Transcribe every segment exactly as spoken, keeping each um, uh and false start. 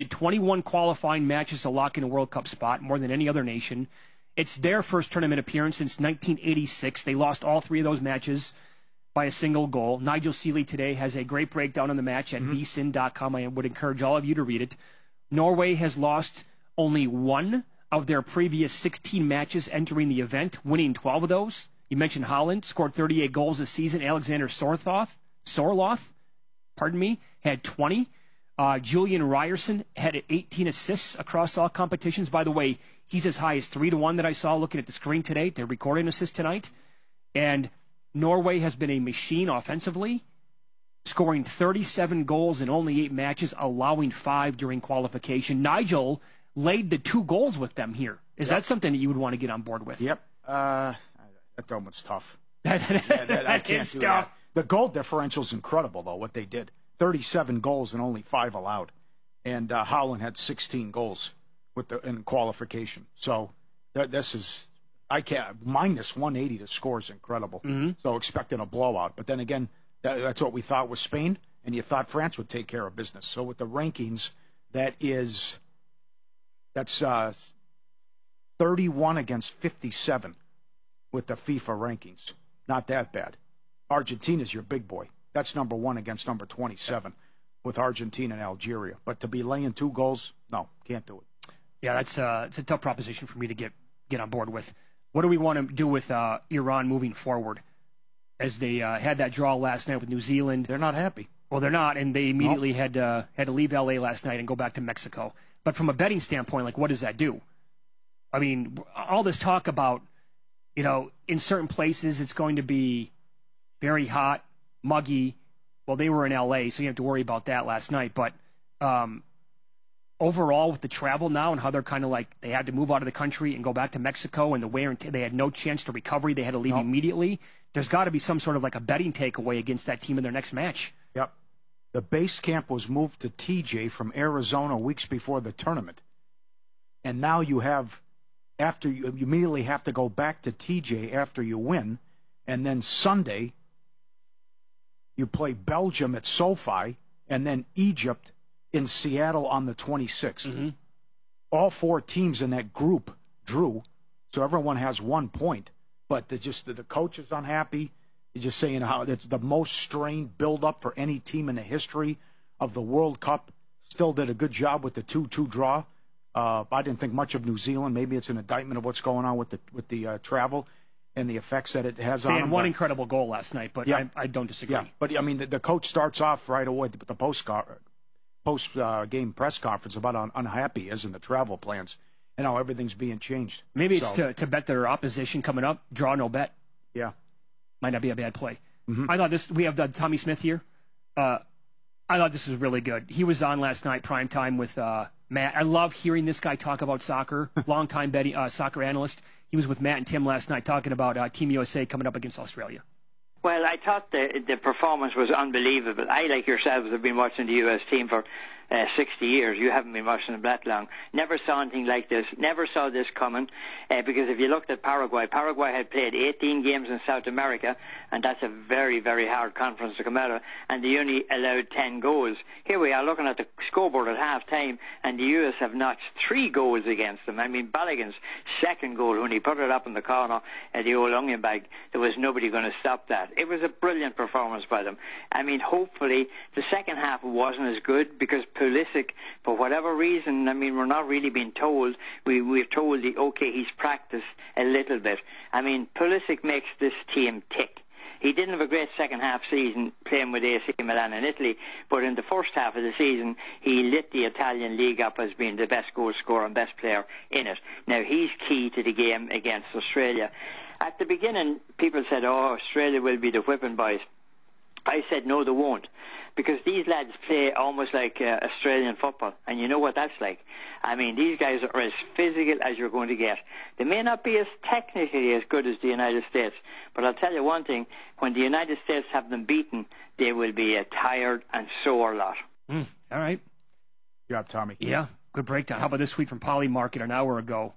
had twenty-one qualifying matches to lock in a World Cup spot, more than any other nation. It's their first tournament appearance since nineteen eighty-six. They lost all three of those matches by a single goal. Nigel Seeley today has a great breakdown on the match at Mm-hmm. v sin dot com. I would encourage all of you to read it. Norway has lost only one of their previous sixteen matches entering the event, winning twelve of those. You mentioned Holland, scored thirty-eight goals this season. Alexander Sorloth, Sorloth, pardon me, had twenty. Uh, Julian Ryerson had eighteen assists across all competitions. By the way, he's as high as three to one that I saw looking at the screen today. They're recording assists tonight. And Norway has been a machine offensively, scoring thirty-seven goals in only eight matches, allowing five during qualification. Nigel laid the two goals with them here. Is Yep. that something that you would want to get on board with? Yep. Uh, that one's tough. that Yeah, that, I can't is do tough. that. The goal differential's incredible, though, what they did. thirty-seven goals and only five allowed. And uh, Holland had sixteen goals with the in qualification. So th- this is, I can't, minus one eighty to score is incredible. Mm-hmm. So expecting a blowout. But then again, that, that's what we thought was Spain, and you thought France would take care of business. So with the rankings, that is, that's uh, thirty-one against fifty-seven with the FIFA rankings. Not that bad. Argentina's your big boy. That's number one against number twenty-seven with Argentina and Algeria. But to be laying two goals, no, can't do it. Yeah, that's uh, it's a tough proposition for me to get, get on board with. What do we want to do with uh, Iran moving forward? As they uh, had that draw last night with New Zealand. They're not happy. Well, they're not, and they immediately had uh, had to leave L A last night and go back to Mexico. But from a betting standpoint, like, what does that do? I mean, all this talk about, you know, in certain places it's going to be very hot, muggy. Well, they were in L A, so you have to worry about that last night. But um, overall, with the travel now and how they're kind of like they had to move out of the country and go back to Mexico, and the wear and t- they had no chance to recovery. They had to leave Nope. immediately. There's got to be some sort of like a betting takeaway against that team in their next match. Yep. The base camp was moved to T J from Arizona weeks before the tournament. And now you have, after you, you immediately have to go back to T J after you win. And then Sunday, you play Belgium at SoFi and then Egypt in Seattle on the twenty-sixth. Mm-hmm. All four teams in that group drew, so everyone has one point. But the, just the, the coach is unhappy. He's just saying how it's the most strained build-up for any team in the history of the World Cup. Still did a good job with the two two draw. Uh, I didn't think much of New Zealand. Maybe it's an indictment of what's going on with the with the uh, travel and the effects that it has They on had them. one but- incredible goal last night, but Yeah. I, I don't disagree. Yeah, but I mean, the, the coach starts off right away with the post post uh, game press conference about how unhappy he is in the travel plans and how everything's being changed. Maybe it's So, to, to bet their opposition coming up. Draw no bet. yeah. Might not be a bad play. Mhm. I thought this. We have the Tommy Smith here. Uh, I thought this was really good. He was on last night, prime time with uh, Matt. I love hearing this guy talk about soccer. Longtime betting uh, soccer analyst. He was with Matt and Tim last night talking about uh, Team U S A coming up against Australia. Well, I thought the the performance was unbelievable. I, like yourselves, have been watching the U S team for uh, sixty years. You haven't been watching them that long. Never saw anything like this. Never saw this coming. Uh, because if you looked at Paraguay, Paraguay had played eighteen games in South America, and that's a very, very hard conference to come out of, and they only allowed ten goals. Here we are looking at the scoreboard at half-time, and the U S have notched three goals against them. I mean, Balogun's second goal, when he put it up in the corner at the old onion bag, there was nobody going to stop that. It was a brilliant performance by them. I mean, hopefully, the second half wasn't as good because Pulisic, for whatever reason, I mean, we're not really being told. We, we're told, the, okay, he's practiced a little bit. I mean, Pulisic makes this team tick. He didn't have a great second half season playing with A C Milan in Italy, but in the first half of the season, he lit the Italian league up as being the best goal scorer and best player in it. Now, he's key to the game against Australia. At the beginning, people said, oh, Australia will be the whipping boys. I said, no, they won't. Because these lads play almost like uh, Australian football, and you know what that's like. I mean, these guys are as physical as you're going to get. They may not be as technically as good as the United States, but I'll tell you one thing, when the United States have them beaten, they will be a tired and sore lot. Mm, all right. Yeah, Tommy. Yeah, good breakdown. How about this tweet from Poly Market an hour ago?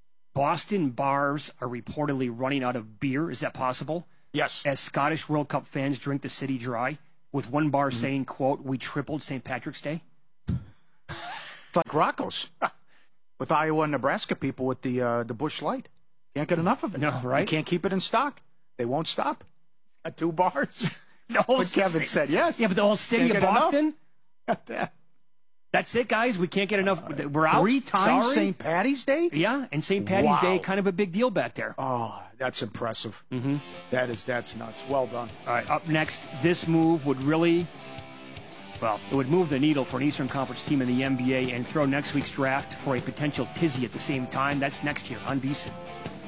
Boston bars are reportedly running out of beer. Is that possible? Yes. As Scottish World Cup fans drink the city dry, with one bar Mm-hmm. saying, quote, we tripled Saint Patrick's Day? like Rocco's with Iowa and Nebraska people with the uh, the Busch Light. Can't get enough of it. No, right? You can't keep it in stock. They won't stop. Got two bars. The whole But Kevin ci- said yes. Yeah, but the whole city Can't of get enough. Boston. That's it, guys. We can't get enough. We're out. Three times Sorry. Saint Patty's Day? Yeah, and Saint Patty's Wow. Day, kind of a big deal back there. Oh, that's impressive. Mm-hmm. That is, that's nuts. Well done. All right, up next, this move would really, well, it would move the needle for an Eastern Conference team in the N B A and throw next week's draft for a potential tizzy at the same time. That's next here on VSiN.